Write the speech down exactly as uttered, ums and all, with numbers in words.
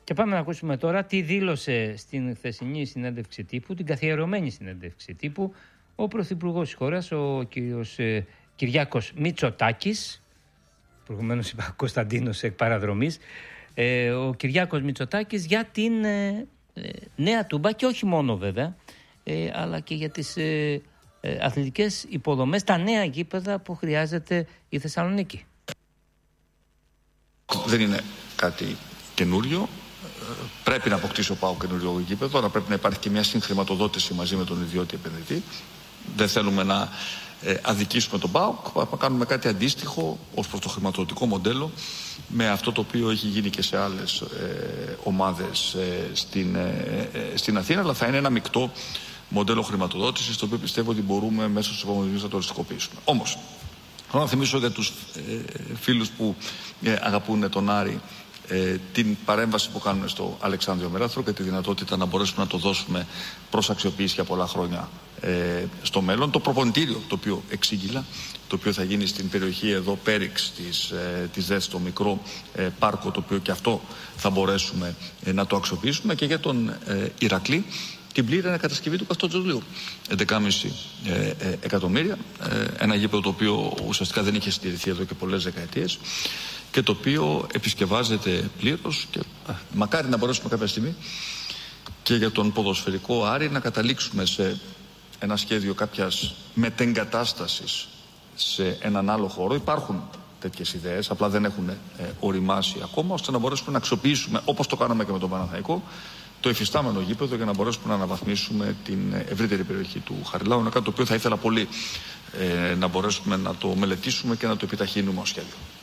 Και πάμε να ακούσουμε τώρα τι δήλωσε στην χθεσινή συνέντευξη τύπου, την καθιερωμένη συνέντευξη τύπου, ο Πρωθυπουργός της χώρας, ο κύριος ε, Κυριάκος Μητσοτάκης. Προηγουμένως είπα Κωνσταντίνος εκ παραδρομής. Ε, ο Κυριάκος Μητσοτάκης για την ε, ε, νέα Τούμπα, και όχι μόνο βέβαια, ε, αλλά και για τις ε, ε, αθλητικές υποδομές, τα νέα γήπεδα που χρειάζεται η Θεσσαλονίκη. Δεν είναι κάτι καινούριο. Πρέπει να αποκτήσει ο ΠΑΟΚ καινούριο γήπεδο, αλλά πρέπει να υπάρχει και μια συγχρηματοδότηση μαζί με τον ιδιώτη επενδυτή. Δεν θέλουμε να ε, αδικήσουμε τον ΠΑΟΚ, να κάνουμε κάτι αντίστοιχο ως προς το χρηματοδοτικό μοντέλο με αυτό το οποίο έχει γίνει και σε άλλες ε, ομάδες ε, στην, ε, ε, στην Αθήνα, αλλά θα είναι ένα μεικτό μοντέλο χρηματοδότησης, το οποίο πιστεύω ότι μπορούμε μέσα στους επόμενους μήνες να το οριστικοποιήσουμε. Όμως, θέλω να θυμίσω για τους ε, φίλους που ε, αγαπούν τον Άρη ε, την παρέμβαση που κάνουν στο Αλεξάνδριο Μεράθρο και τη δυνατότητα να μπορέσουμε να το δώσουμε προς αξιοποίηση για πολλά χρόνια ε, στο μέλλον. Το προπονητήριο το οποίο εξήγηλα, το οποίο θα γίνει στην περιοχή εδώ Πέριξ της, ε, της ΔΕΣ, το μικρό ε, πάρκο, το οποίο και αυτό θα μπορέσουμε ε, να το αξιοποιήσουμε, και για τον ε, Ηρακλή την πλήρη ανακατασκευή του Καστότζογλου. έντεκα κόμμα πέντε εκατομμύρια, ε, ένα γήπεδο το οποίο ουσιαστικά δεν είχε συντηρηθεί εδώ και πολλές δεκαετίες και το οποίο επισκευάζεται πλήρως, και α, μακάρι να μπορέσουμε κάποια στιγμή και για τον ποδοσφαιρικό Άρη να καταλήξουμε σε ένα σχέδιο κάποιας μετεγκατάστασης σε έναν άλλο χώρο. Υπάρχουν τέτοιες ιδέες, απλά δεν έχουν ε, οριμάσει ακόμα, ώστε να μπορέσουμε να αξιοποιήσουμε, όπως το κάναμε και με τον Παναθηναϊκό, το υφιστάμενο γήπεδο για να μπορέσουμε να αναβαθμίσουμε την ευρύτερη περιοχή του Χαριλάου. Είναι κάτι το οποίο θα ήθελα πολύ ε, να μπορέσουμε να το μελετήσουμε και να το επιταχύνουμε ως σχέδιο.